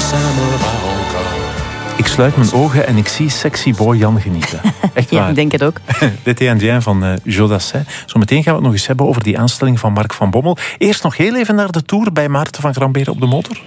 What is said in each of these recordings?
s'aimera encore. Ik sluit mijn ogen en ik zie sexy boy Jan genieten. Echt waar. Ja, ik denk het ook. L'été indien van Jodassin. Zometeen gaan we het nog eens hebben over die aanstelling van Mark van Bommel. Eerst nog heel even naar de Tour bij Maarten van Gramberen op de motor.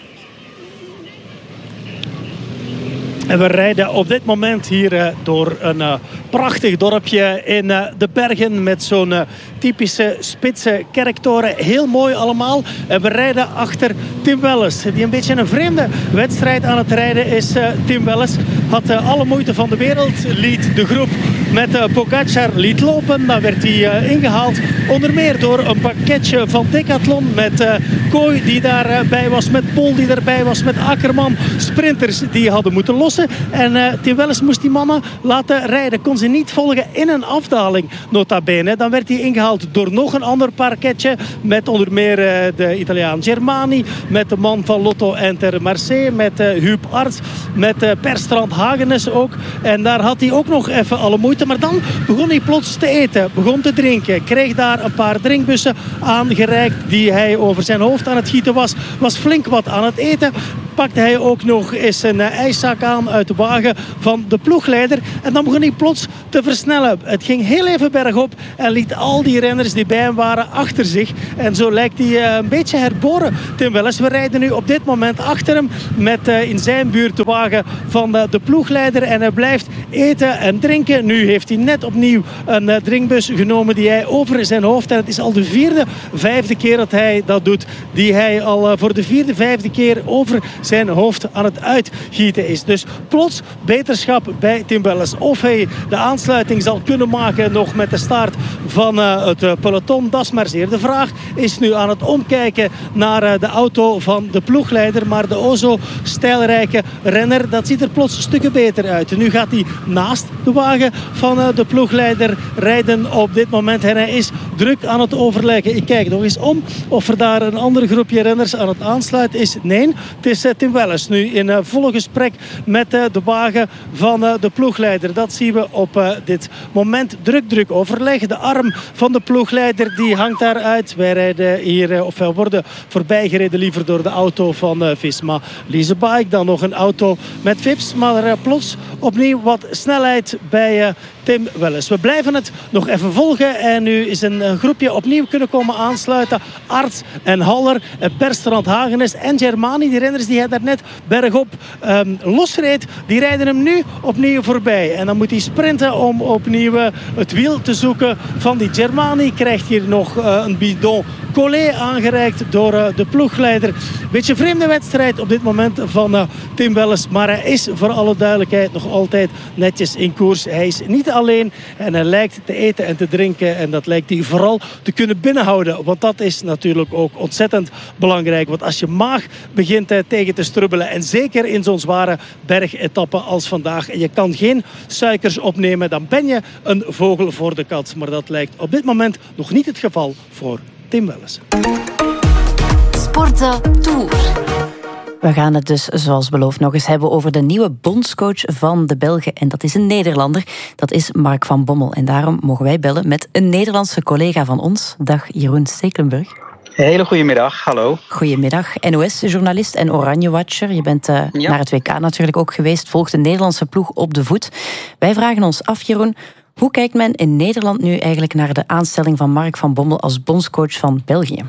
En we rijden op dit moment hier door een prachtig dorpje in de bergen met zo'n typische spitse kerktoren. Heel mooi allemaal. En we rijden achter Tim Welles, die een beetje een vreemde wedstrijd aan het rijden is. Tim Welles had alle moeite van de wereld, liet de groep met Pogacar liet lopen. Dan werd hij ingehaald onder meer door een pakketje van Decathlon met Kooi die daarbij was, met Pol die daarbij was, met Akkerman. Sprinters die hadden moeten lossen. En Tim Welles moest die mannen laten rijden. Kon ze niet volgen in een afdaling, nota bene. Dan werd hij ingehaald door nog een ander parketje. Met onder meer de Italiaan Germani. Met de man van Lotto Intermarché. Met Huub Arts. Met Per Strand Hagenes ook. En daar had hij ook nog even alle moeite. Maar dan begon hij plots te eten. Begon te drinken. Kreeg daar een paar drinkbussen aangereikt die hij over zijn hoofd aan het gieten was. Was flink wat aan het eten. Pakte hij ook nog eens een ijszak aan uit de wagen van de ploegleider. En dan begon hij plots te versnellen. Het ging heel even bergop en liet al die renners die bij hem waren achter zich. En zo lijkt hij een beetje herboren, Tim Welles. We rijden nu op dit moment achter hem met in zijn buurt de wagen van de ploegleider. En hij blijft eten en drinken. Nu heeft hij net opnieuw een drinkbus genomen die hij over zijn hoofd. En het is al de vijfde keer dat hij dat doet. Die hij al voor de vijfde keer over zijn hoofd aan het uitgieten is. Dus plots beterschap bij Tim Welles. Of hij de aansluiting zal kunnen maken nog met de start van het peloton, dat is maar zeer de vraag. Is nu aan het omkijken naar de auto van de ploegleider. Maar de o zo stijlrijke renner, dat ziet er plots stukken beter uit. Nu gaat hij naast de wagen van de ploegleider rijden op dit moment. En hij is druk aan het overleggen. Ik kijk nog eens om of er daar een ander groepje renners aan het aansluiten is. Nee, het is Tim Welles nu in volle gesprek met de wagen van de ploegleider. Dat zien we op dit moment. Druk overleg. De arm van de ploegleider die hangt daaruit. Wij rijden hier, of wij worden voorbijgereden liever door de auto van Visma Lease Bike. Dan nog een auto met Vips. Maar plots opnieuw wat snelheid bij Tim Welles. We blijven het nog even volgen. En nu is een groepje opnieuw kunnen komen aansluiten. Arts en Haller en Per Strand Hagenes en Germani. Die renners die hij daarnet bergop losreed. Die rijden hem nu opnieuw voorbij. En dan moet hij sprinten om opnieuw het wiel te zoeken van die Germani. Krijgt hier nog een bidon Collet aangereikt door de ploegleider. Beetje vreemde wedstrijd op dit moment van Tim Welles. Maar hij is voor alle duidelijkheid nog altijd netjes in koers. Hij is niet alleen en hij lijkt te eten en te drinken. En dat lijkt hij vooral te kunnen binnenhouden. Want dat is natuurlijk ook ontzettend belangrijk. Want als je maag begint tegen te strubbelen. En zeker in zo'n zware bergetappe als vandaag. En je kan geen suikers opnemen. Dan ben je een vogel voor de kat. Maar dat lijkt op dit moment nog niet het geval voor Tim Welles. Sporza Tour. We gaan het dus, zoals beloofd, nog eens hebben over de nieuwe bondscoach van de Belgen. En dat is een Nederlander. Dat is Mark van Bommel. En daarom mogen wij bellen met een Nederlandse collega van ons. Dag Jeroen Stekelenburg. Hele goedemiddag, hallo. Goedemiddag, NOS-journalist en Oranje-watcher. Je bent naar het WK natuurlijk ook geweest. Volgt de Nederlandse ploeg op de voet. Wij vragen ons af, Jeroen, hoe kijkt men in Nederland nu eigenlijk naar de aanstelling van Mark van Bommel als bondscoach van België?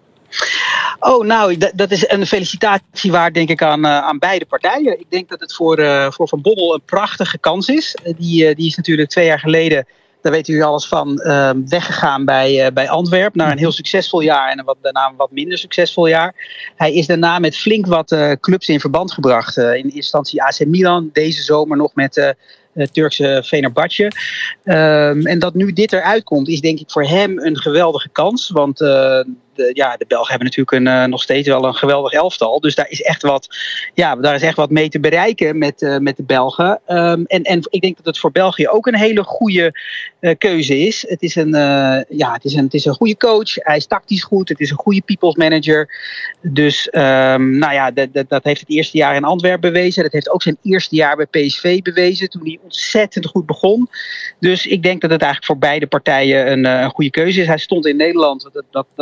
Oh, nou, dat is een felicitatie waard, denk ik, aan beide partijen. Ik denk dat het voor Van Bommel een prachtige kans is. Die is natuurlijk 2 jaar geleden, daar weet u alles van, weggegaan bij Antwerpen naar een heel succesvol jaar en daarna een wat minder succesvol jaar. Hij is daarna met flink wat clubs in verband gebracht. In eerste instantie AC Milan, deze zomer nog met Turkse Fenerbahce. En dat nu dit eruit komt, is denk ik voor hem een geweldige kans. Want de Belgen hebben natuurlijk nog steeds wel een geweldig elftal. Dus daar is echt wat mee te bereiken met de Belgen. En ik denk dat het voor België ook een hele goede keuze is. Het is een goede coach. Hij is tactisch goed. Het is een goede people's manager. Dus dat heeft het eerste jaar in Antwerpen bewezen. Dat heeft ook zijn eerste jaar bij PSV bewezen. Toen hij ontzettend goed begon. Dus ik denk dat het eigenlijk voor beide partijen een goede keuze is. Hij stond in Nederland. Dat kun je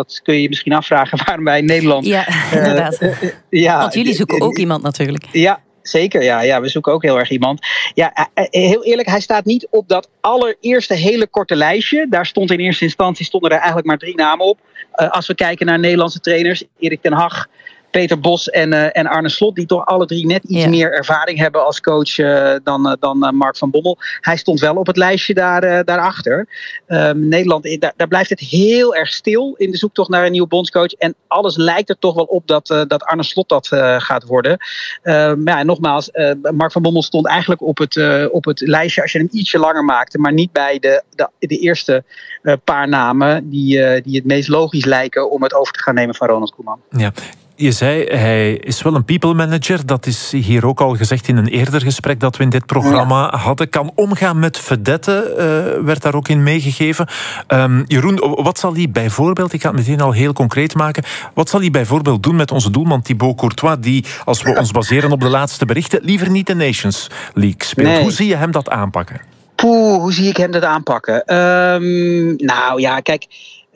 je misschien afvragen waarom wij in Nederland... Ja, inderdaad. Want jullie zoeken ook iemand natuurlijk. Ja. Zeker, ja, we zoeken ook heel erg iemand. Ja, heel eerlijk, hij staat niet op dat allereerste hele korte lijstje. Daar stonden er eigenlijk maar 3 namen op. Als we kijken naar Nederlandse trainers, Erik ten Hag, Peter Bos en Arne Slot, die toch alle 3 net iets meer ervaring hebben als coach dan Mark van Bommel. Hij stond wel op het lijstje daarachter. Nederland, daar blijft het heel erg stil in de zoektocht naar een nieuwe bondscoach. En alles lijkt er toch wel op dat Arne Slot dat gaat worden. Maar nogmaals, Mark van Bommel stond eigenlijk op het lijstje als je hem ietsje langer maakte, maar niet bij de eerste paar namen die het meest logisch lijken om het over te gaan nemen van Ronald Koeman. Ja. Je zei, hij is wel een people manager. Dat is hier ook al gezegd in een eerder gesprek dat we in dit programma hadden. Kan omgaan met vedetten, werd daar ook in meegegeven. Jeroen, wat zal hij bijvoorbeeld, ik ga het meteen al heel concreet maken, wat zal hij bijvoorbeeld doen met onze doelman Thibaut Courtois, die, als we ons baseren op de laatste berichten, liever niet de Nations League speelt? Nee. Hoe zie je hem dat aanpakken? Hoe zie ik hem dat aanpakken? Nou ja, kijk...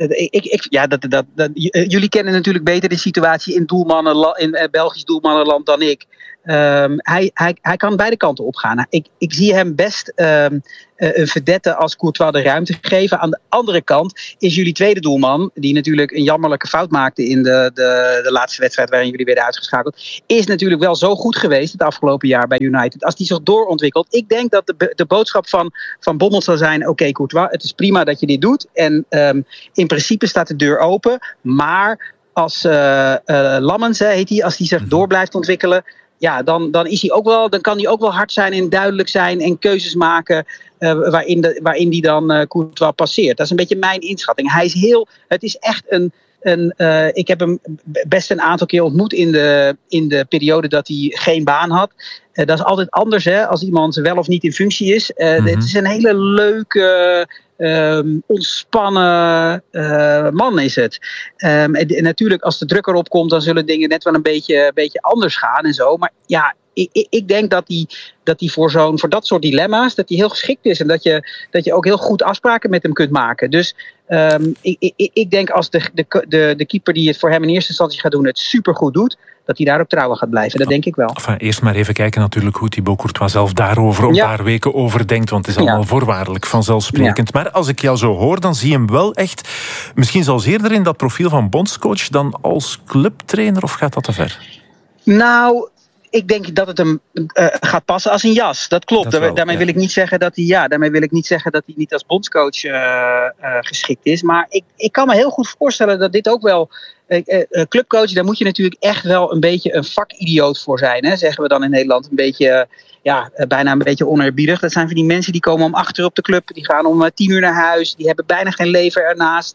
jullie kennen natuurlijk beter de situatie in Belgisch doelmannenland dan ik. Hij kan beide kanten opgaan. Ik zie hem best een vedette als Courtois de ruimte geven. Aan de andere kant is jullie tweede doelman, die natuurlijk een jammerlijke fout maakte in de laatste wedstrijd waarin jullie werden uitgeschakeld, is natuurlijk wel zo goed geweest het afgelopen jaar bij United. Als die zich doorontwikkelt, ik denk dat de boodschap van Bommel zal zijn, oké, Courtois, het is prima dat je dit doet. En in principe staat de deur open. Maar als Lammens, heet hij, als die zich door blijft ontwikkelen, ja, dan is hij ook wel, dan kan hij ook wel hard zijn en duidelijk zijn en keuzes maken waarin die dan Courtois passeert. Dat is een beetje mijn inschatting. Het is echt ik heb hem best een aantal keer ontmoet in de periode dat hij geen baan had. Dat is altijd anders, hè, als iemand wel of niet in functie is. Het is een hele leuke, ontspannen man is het. En natuurlijk, als de druk erop komt, dan zullen dingen net wel een beetje anders gaan en zo. Maar ja, ik denk dat hij voor dat soort dilemma's, dat hij heel geschikt is. En dat je ook heel goed afspraken met hem kunt maken. Dus ik denk als de keeper die het voor hem in eerste instantie gaat doen, het supergoed doet, dat hij daar ook trouw gaat blijven. Dat denk ik wel. Enfin, eerst maar even kijken natuurlijk hoe Thibaut Courtois zelf daarover een paar weken over denkt. Want het is allemaal voorwaardelijk vanzelfsprekend. Ja. Maar als ik jou zo hoor, dan zie je hem wel echt, misschien zelfs eerder in dat profiel van bondscoach dan als clubtrainer, of gaat dat te ver? Nou, ik denk dat het hem gaat passen als een jas. Dat klopt. Daarmee wil ik niet zeggen dat hij niet als bondscoach geschikt is. Maar ik kan me heel goed voorstellen dat dit ook wel clubcoach, daar moet je natuurlijk echt wel een beetje een vakidioot voor zijn. Hè? Zeggen we dan in Nederland een beetje, bijna een beetje oneerbiedig. Dat zijn van die mensen die komen om 8 uur op de club. Die gaan om 10 uur naar huis. Die hebben bijna geen leven ernaast.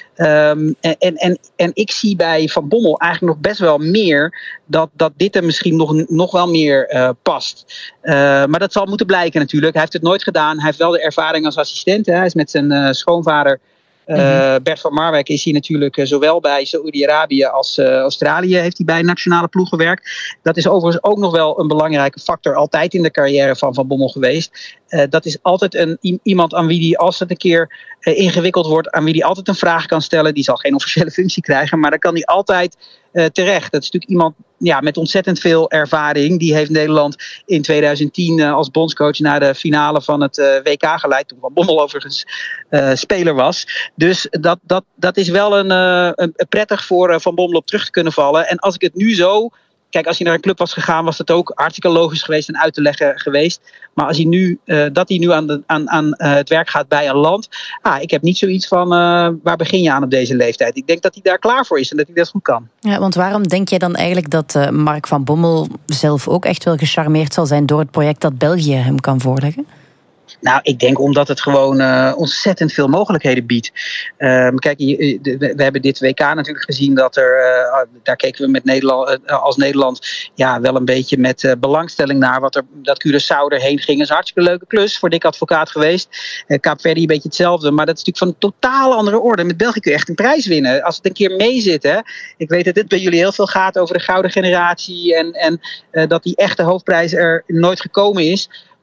En ik zie bij Van Bommel eigenlijk nog best wel meer dat dit er misschien nog wel meer past. Maar dat zal moeten blijken natuurlijk. Hij heeft het nooit gedaan. Hij heeft wel de ervaring als assistent. Hè? Hij is met zijn schoonvader Bert van Marwijk is hier natuurlijk zowel bij Saoedi-Arabië als Australië heeft hij bij een nationale ploeg gewerkt. Dat is overigens ook nog wel een belangrijke factor altijd in de carrière van Bommel geweest. Dat is altijd iemand aan wie die, als het een keer ingewikkeld wordt, aan wie die altijd een vraag kan stellen. Die zal geen officiële functie krijgen, maar dan kan hij altijd terecht. Dat is natuurlijk iemand met ontzettend veel ervaring. Die heeft Nederland in 2010 als bondscoach naar de finale van het WK geleid. Toen Van Bommel overigens speler was. Dus dat is wel een prettig voor Van Bommel op terug te kunnen vallen. En als ik het nu zo... Kijk, als hij naar een club was gegaan, was dat ook hartstikke logisch geweest en uit te leggen geweest. Maar als hij nu, aan het werk gaat bij een land. Ik heb niet zoiets van, waar begin je aan op deze leeftijd? Ik denk dat hij daar klaar voor is en dat hij dat goed kan. Ja, want waarom denk jij dan eigenlijk dat Mark van Bommel zelf ook echt wel gecharmeerd zal zijn door het project dat België hem kan voorleggen? Nou, ik denk omdat het gewoon ontzettend veel mogelijkheden biedt. Kijk, we hebben dit WK natuurlijk gezien dat daar keken we met Nederland wel een beetje met belangstelling naar dat Curaçao erheen ging. Dat is een hartstikke leuke klus voor Dick Advocaat geweest. Kaapverdi een beetje hetzelfde, maar dat is natuurlijk van een totaal andere orde. Met België kun je echt een prijs winnen. Als het een keer mee zit, hè. Ik weet dat dit bij jullie heel veel gaat over de gouden generatie en dat die echte hoofdprijs er nooit gekomen is.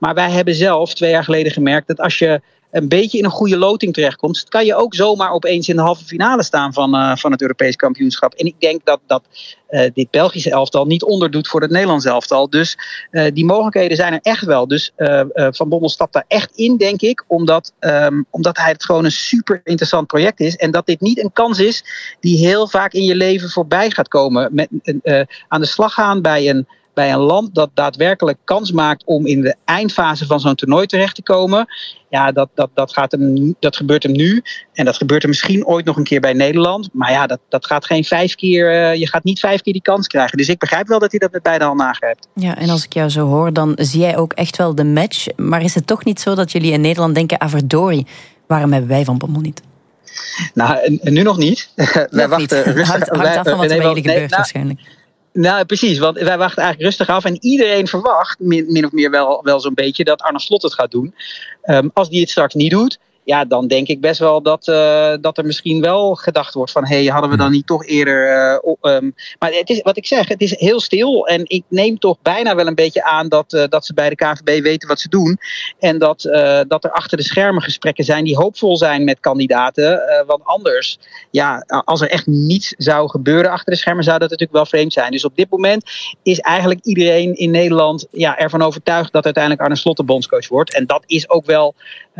Maar wij hebben zelf 2 jaar geleden gemerkt dat als je een beetje in een goede loting terechtkomt, kan je ook zomaar opeens in de halve finale staan van het Europees kampioenschap. En ik denk dat dit Belgische elftal niet onderdoet voor het Nederlands elftal. Dus die mogelijkheden zijn er echt wel. Dus Van Bommel stapt daar echt in, denk ik, omdat hij het gewoon een super interessant project is. En dat dit niet een kans is die heel vaak in je leven voorbij gaat komen. Aan de slag gaan bij een land dat daadwerkelijk kans maakt om in de eindfase van zo'n toernooi terecht te komen. Ja, dat gebeurt hem nu. En dat gebeurt er misschien ooit nog een keer bij Nederland. Maar ja, dat gaat geen 5 keer. Je gaat niet 5 keer die kans krijgen. Dus ik begrijp wel dat hij dat met beide handen aangrijpt. Ja, en als ik jou zo hoor, dan zie jij ook echt wel de match. Maar is het toch niet zo dat jullie in Nederland denken, verdorie, waarom hebben wij Van Bommel niet? Nou, nu nog niet. Wij wachten rustig. Hangt af van wat er bij jullie gebeurt waarschijnlijk. Nou, precies, want wij wachten eigenlijk rustig af. En iedereen verwacht, min of meer wel zo'n beetje, dat Arne Slot het gaat doen. Als die het straks niet doet, ja, dan denk ik best wel dat er misschien wel gedacht wordt van, hadden we dan niet toch eerder... maar het is, wat ik zeg, het is heel stil. En ik neem toch bijna wel een beetje aan dat ze bij de KNVB weten wat ze doen. En dat er achter de schermen gesprekken zijn die hoopvol zijn met kandidaten. Want anders, ja, als er echt niets zou gebeuren achter de schermen, zou dat natuurlijk wel vreemd zijn. Dus op dit moment is eigenlijk iedereen in Nederland ervan overtuigd dat uiteindelijk Arne Slot de bondscoach wordt. En dat is ook wel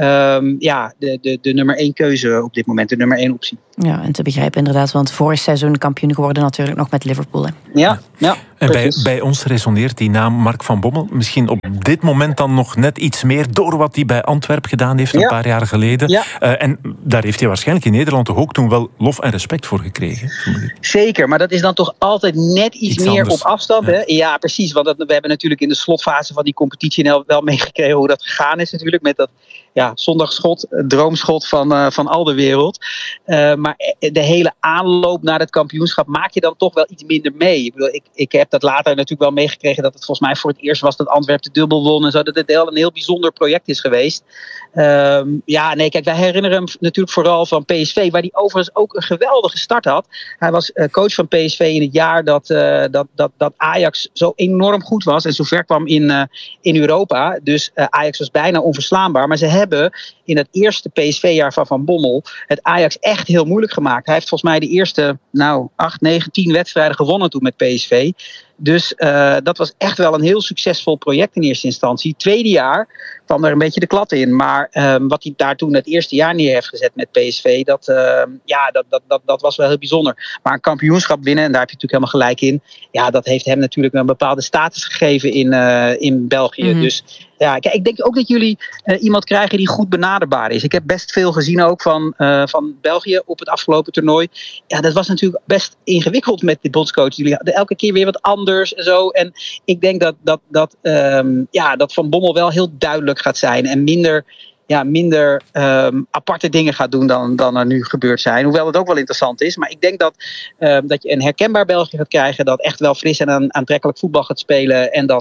de nummer 1 keuze op dit moment, de nummer 1 optie. Ja, en te begrijpen inderdaad, want vorig seizoen kampioen geworden natuurlijk nog met Liverpool. Hè? Ja. En bij ons resoneert die naam Mark van Bommel misschien op dit moment dan nog net iets meer door wat hij bij Antwerpen gedaan heeft een paar jaar geleden. Ja. En daar heeft hij waarschijnlijk in Nederland toch ook toen wel lof en respect voor gekregen. Zeker, maar dat is dan toch altijd net iets meer anders. Op afstand. Hè? Ja, precies, want we hebben natuurlijk in de slotfase van die competitie wel meegekregen hoe dat gegaan is natuurlijk met dat zondagschot, droomschot van al de wereld. Maar de hele aanloop naar het kampioenschap maak je dan toch wel iets minder mee. Ik bedoel, ik heb dat later natuurlijk wel meegekregen dat het volgens mij voor het eerst was dat Antwerpen de dubbel won en zo. Dat het een heel bijzonder project is geweest. Kijk, wij herinneren hem natuurlijk vooral van PSV, waar hij overigens ook een geweldige start had. Hij was coach van PSV in het jaar dat Ajax zo enorm goed was en zo ver kwam in Europa. Dus Ajax was bijna onverslaanbaar. Maar ze hebben in het eerste PSV-jaar van Bommel het Ajax echt heel moeilijk gemaakt. Hij heeft volgens mij de eerste 8, 9, 10 wedstrijden gewonnen toen met PSV. Dus dat was echt wel een heel succesvol project in eerste instantie. Tweede jaar kwam er een beetje de klad in. Maar wat hij daar toen het eerste jaar neer heeft gezet met PSV, dat was wel heel bijzonder. Maar een kampioenschap winnen, en daar heb je natuurlijk helemaal gelijk in. Ja, dat heeft hem natuurlijk een bepaalde status gegeven in België. Mm-hmm. Dus ja, kijk, ik denk ook dat jullie iemand krijgen die goed benaderbaar is. Ik heb best veel gezien ook van België op het afgelopen toernooi. Ja, dat was natuurlijk best ingewikkeld met de bondscoach. Jullie hadden elke keer weer wat anders en zo. En ik denk dat Van Bommel wel heel duidelijk gaat zijn en minder aparte dingen gaat doen dan er nu gebeurd zijn. Hoewel het ook wel interessant is. Maar ik denk dat je een herkenbaar België gaat krijgen, dat echt wel fris en aantrekkelijk voetbal gaat spelen. En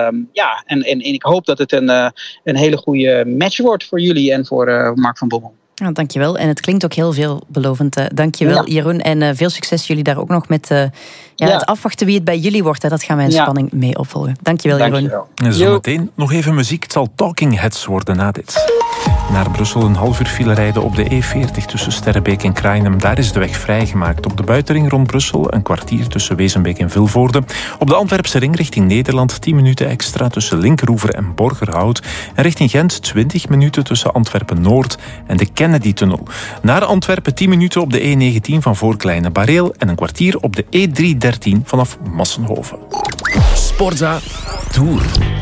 en ik hoop dat het een hele goede match wordt voor jullie en voor Mark van Bommel. Ja, dankjewel. En het klinkt ook heel veelbelovend. Dankjewel, Jeroen. En veel succes jullie daar ook nog met het afwachten wie het bij jullie wordt. Hè. Dat gaan wij in spanning mee opvolgen. Dankjewel, Jeroen. En zometeen nog even muziek. Het zal Talking Heads worden na dit. Naar Brussel een half uur file rijden op de E40 tussen Sterrebeek en Krainem. Daar is de weg vrijgemaakt. Op de buitenring rond Brussel een kwartier tussen Wezenbeek en Vilvoorde. Op de Antwerpse ring richting Nederland 10 minuten extra tussen Linkeroever en Borgerhout. En richting Gent 20 minuten tussen Antwerpen-Noord en de Kennedy-tunnel. Naar Antwerpen 10 minuten op de E19 van voor Kleine Bareel en een kwartier op de E313 vanaf Massenhoven. Sportza Tour.